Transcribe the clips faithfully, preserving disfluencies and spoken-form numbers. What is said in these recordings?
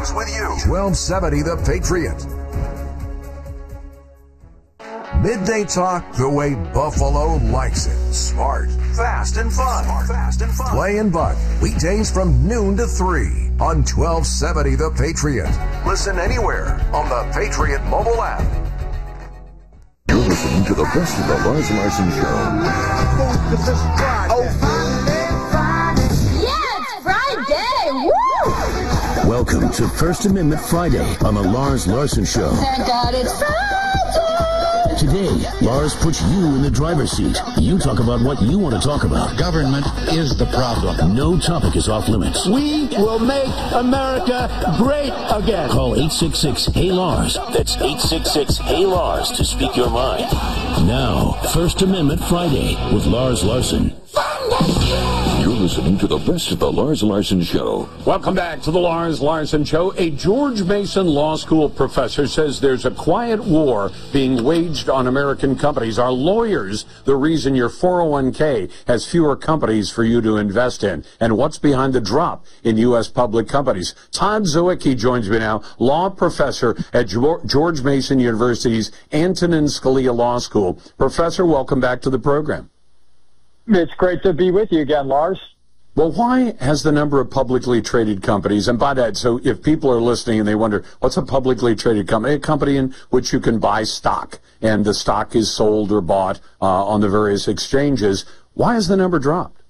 Lars with you. twelve seventy The Patriot. Midday talk the way Buffalo likes it. Smart, fast, and fun. Smart, fast, and fun. Clay and Buck, weekdays from noon to three on twelve seventy The Patriot. Listen anywhere on the Patriot mobile app. You're listening to the best of the Lars Larson Show. Oh, yeah, it's Friday! Woo! Welcome to First Amendment Friday on the Lars Larson Show. Thank God it's Friday! Today, Lars puts you in the driver's seat. You talk about what you want to talk about. Government is the problem. No topic is off limits. We will make America great again. Call eight six six, Hey Lars. That's eight six six, Hey Lars to speak your mind. Now, First Amendment Friday with Lars Larson. You're listening to the best of the Lars Larson Show. Welcome back to the Lars Larson Show. A George Mason Law School professor says there's a quiet war being waged on American companies. Are lawyers the reason your four oh one k has fewer companies for you to invest in? And what's behind the drop in U S public companies? Todd Zwicky joins me now, law professor at George Mason University's Antonin Scalia Law School. Professor, welcome back to the program. It's great to be with you again, Lars. Well, why has the number of publicly traded companies, and by that, so if people are listening and they wonder, what's a publicly traded company? A company in which you can buy stock, and the stock is sold or bought uh, on the various exchanges. Why has the number dropped?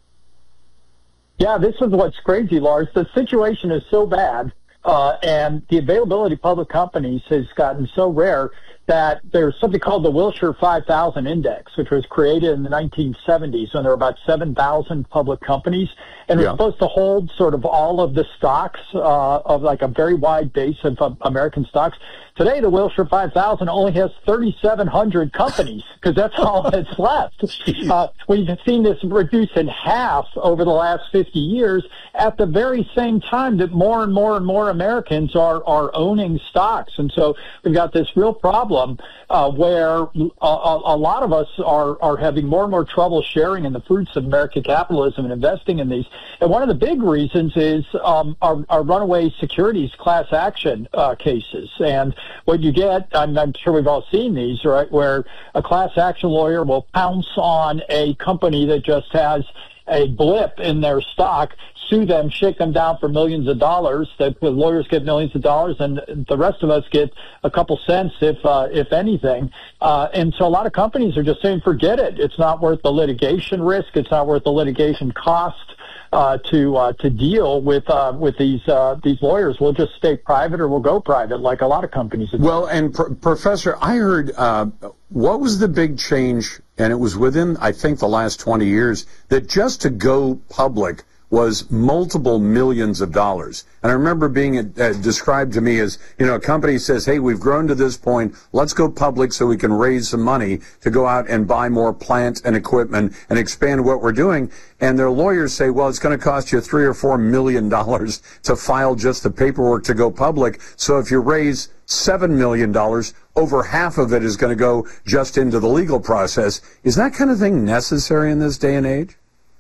Yeah, this is what's crazy, Lars. The situation is so bad, uh, and the availability of public companies has gotten so rare that there's something called the Wilshire five thousand Index, which was created in the nineteen seventies when there were about seven thousand public companies, and yeah. It's supposed to hold sort of all of the stocks uh, of like a very wide base of uh, American stocks. Today, the Wilshire five thousand only has thirty-seven hundred companies because that's all that's left. Uh, we've seen this reduced in half over the last fifty years at the very same time that more and more and more Americans are, are owning stocks. And so we've got this real problem uh, where a, a lot of us are, are having more and more trouble sharing in the fruits of American capitalism and investing in these. And one of the big reasons is um, our, our runaway securities class action uh, cases. And what you get, I'm, I'm sure we've all seen these, right, where a class action lawyer will pounce on a company that just has a blip in their stock, sue them, shake them down for millions of dollars. The lawyers get millions of dollars, and the rest of us get a couple cents, if uh, if anything. Uh, and so a lot of companies are just saying, forget it. It's not worth the litigation risk. It's not worth the litigation cost. Uh, to uh, to deal with uh, with these uh, these lawyers. We'll just stay private, or we'll go private, like a lot of companies. Well, and pr- Professor, I heard uh, what was the big change, and it was within, I think, the last twenty years, that just to go public was multiple millions of dollars. And I remember being uh, described to me as, you know, a company says, hey, we've grown to this point, let's go public so we can raise some money to go out and buy more plant and equipment and expand what we're doing. And their lawyers say, well, it's going to cost you three or four million dollars to file just the paperwork to go public. So if you raise seven million dollars, over half of it is going to go just into the legal process. Is that kind of thing necessary in this day and age?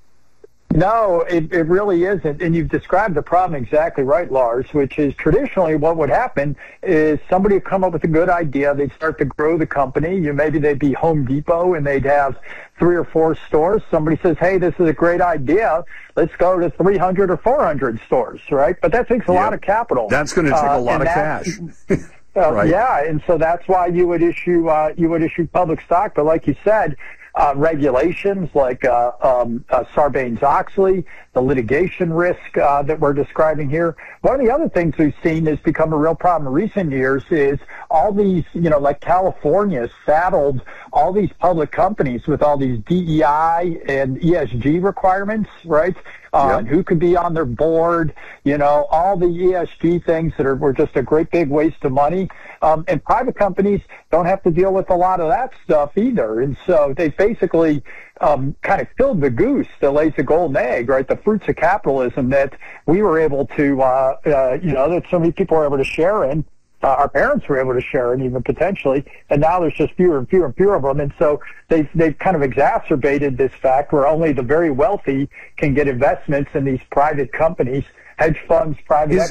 No, it, it really isn't. And you've described the problem exactly right, Lars, which is traditionally what would happen is somebody would come up with a good idea. They'd start to grow the company. You Maybe they'd be Home Depot and they'd have three or four stores. Somebody says, hey, this is a great idea. Let's go to three hundred or four hundred stores, right? But that takes a yep. lot of capital. That's going to take uh, a lot of cash. uh, right. Yeah, and so that's why you would issue uh, you would issue public stock. But like you said, Uh, regulations like uh, um, uh, Sarbanes-Oxley, the litigation risk uh, that we're describing here. One of the other things we've seen has become a real problem in recent years is all these, you know, like California has saddled all these public companies with all these D E I and E S G requirements, right? Uh, yep. And who could be on their board, you know, all the E S G things that are were just a great big waste of money. Um, and private companies don't have to deal with a lot of that stuff either. And so they basically um, kind of killed the goose that lays the golden egg, right? The fruits of capitalism that we were able to, uh, uh, you know, that so many people were able to share in. Uh, our parents were able to share in even potentially, and now there's just fewer and fewer and fewer of them. And so they've, they've kind of exacerbated this fact where only the very wealthy can get investments in these private companies, hedge funds, private